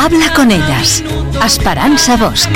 Habla con ellas. Esperanza Bosch.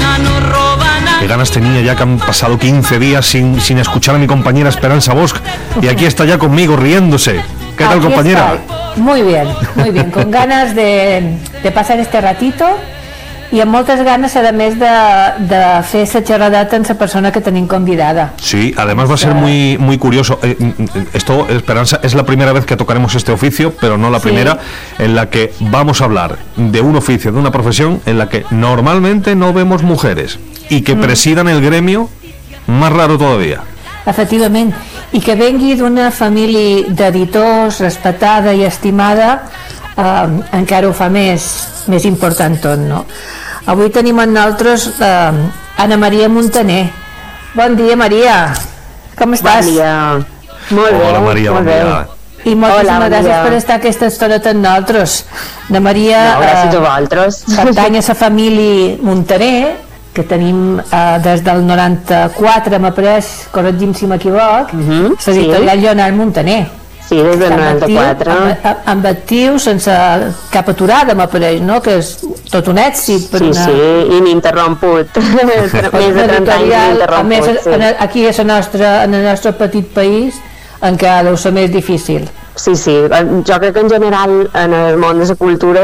Qué ganas tenía ya que han pasado 15 días sin escuchar a mi compañera Esperanza Bosch. Y aquí está ya conmigo riéndose. ¿Qué tal, compañera? Muy bien, con ganas de pasar este ratito y amb moltes ganes, a més, de fer esa xerradeta amb la persona que tenim convidada. Sí, además va a ser muy curioso. Esto, Esperanza, es la primera vez que tocaremos este oficio, pero no la primera, en la que vamos a hablar de un oficio, de una profesión en la que normalmente no vemos mujeres y que presidan el gremio, más raro todavía. Efectivament, i que vengui d'una família d'editors respetada i estimada, encara ho fa més important tot, no? Avui tenim amb nosaltres Anna Maria Muntaner. Bon dia, Maria. Com estàs? Bon dia. Molt bé. Hola, Maria, bon dia. I moltíssimes gràcies per estar aquesta estona amb nosaltres. Anna Maria gràcies a vosaltres. Pertany a la família Muntaner, que tenim des del 94, m'ha pres, corregim si m'equivoc, l'editorial Lleonard Muntaner. Sí, des del 94. Amb actiu, sense cap aturada, m'apareix, no? Que és tot un èxit. Sí, ininterromput. Més de 30 anys ininterromput. A més, aquí en el nostre petit país encara deu ser més difícil. Sí, jo crec que en general en el món de la cultura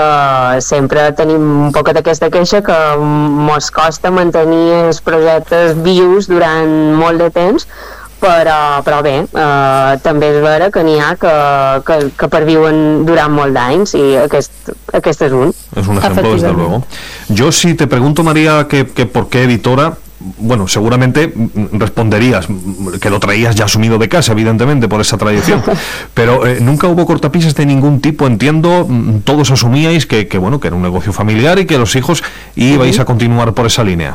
sempre tenim un poc d'aquesta queixa que mos costa mantenir els projectes vius durant molt de temps, però bé, també és vera que n'hi ha que perviuen durant molt d'anys i aquest és un. Es un ejemplo, desde luego. Yo, si te pregunto, María, que por qué editora, bueno, seguramente responderías que lo traías ya asumido de casa, evidentemente, por esa tradición, pero nunca hubo cortapisas de ningún tipo, entiendo, todos asumíais que era un negocio familiar y que los hijos ibais a continuar por esa línea.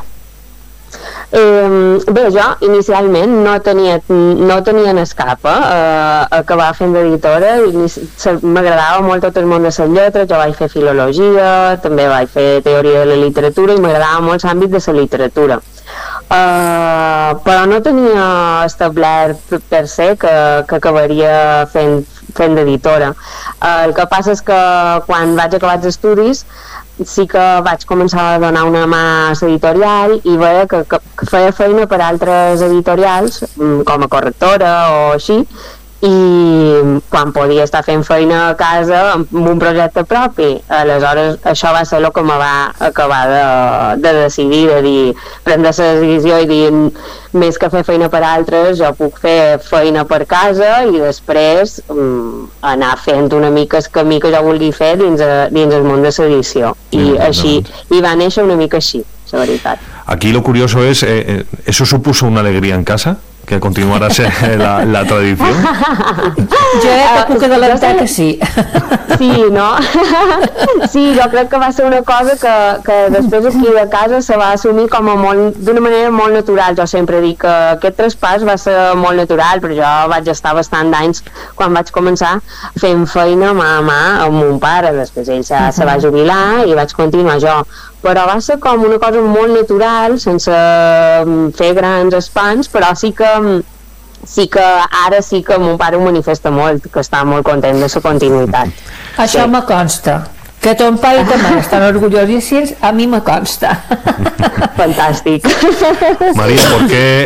Bé, jo inicialment no tenia escapa acabar fent d'editora. M'agradava molt tot el món de les lletres, jo vaig fer filologia, també vaig fer teoria de la literatura i m'agradava molt l'àmbit de la literatura, però no tenia establert per se que acabaria fent d'editora. El que passa és que quan vaig acabar els estudis sí que vaig començar a donar una mà a l'editorial i veia que feia feina per altres editorials com a correctora o així, i quan podia estar fent feina a casa amb un projecte propi, aleshores això va ser el que me va acabar de decidir, de dir, prendre la decisió i dir, més que fer feina per altres, jo puc fer feina per casa i després anar fent una mica el camí que jo vulgui fer dins el món de l'edició, i així, i va néixer una mica així, la veritat. Aquí lo curioso es, ¿eso supuso una alegría en casa? Que continuara la tradició? Jo puc adelantar que sí. Sí, no? Sí, jo crec que va ser una cosa que després aquí de casa se va assumir com d'una manera molt natural. Jo sempre dic que aquest traspàs va ser molt natural, però jo vaig estar bastant d'anys quan vaig començar fent feina mà a mà amb mon pare. Després ell se va jubilar i vaig continuar jo, però va ser com una cosa molt natural, sense fer grans espans, però sí que ara sí que mon pare ho manifesta molt, que està molt content de la continuïtat. Això me consta. Que ton pare i ta mare estan orgullosíssims, a mi me consta. Fantàstic. María, ¿por qué